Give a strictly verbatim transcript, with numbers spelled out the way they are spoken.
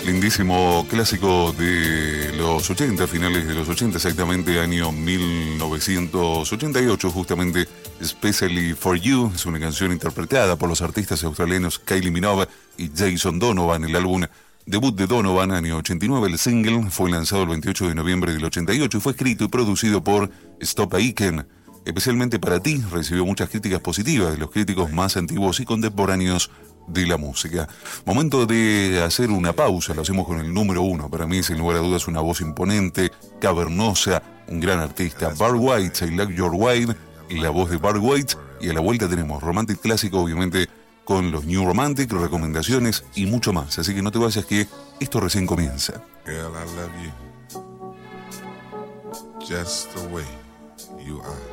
Lindísimo clásico de los ochenta, finales de los ochenta, exactamente año mil novecientos ochenta y ocho, justamente Especially for You. Es una canción interpretada por los artistas australianos Kylie Minogue y Jason Donovan. El álbum debut de Donovan, año ochenta y nueve, el single fue lanzado el veintiocho de noviembre del ochenta y ocho y fue escrito y producido por Stop Aiken. Especialmente para ti, recibió muchas críticas positivas de los críticos más antiguos y contemporáneos de la música. Momento de hacer una pausa, lo hacemos con el número uno. Para mí, sin lugar a dudas, una voz imponente, cavernosa, un gran artista. Barry White, I Like Your Wine, la voz de Barry White. Y a la vuelta tenemos Romantic Clásico, obviamente, con los New Romantic, recomendaciones y mucho más. Así que no te vayas, que esto recién comienza. Girl, I love you just the way you are.